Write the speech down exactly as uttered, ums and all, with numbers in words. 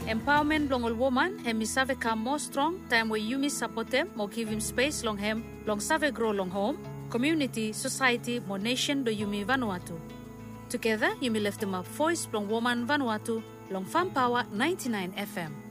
Empowerment long all woman hemi save come more strong time where you miss support them more give him space long hem long save grow long home community society more nation do yumi Vanuatu. Together you may lift them up voice long woman Vanuatu long Farm Power ninety-nine F M.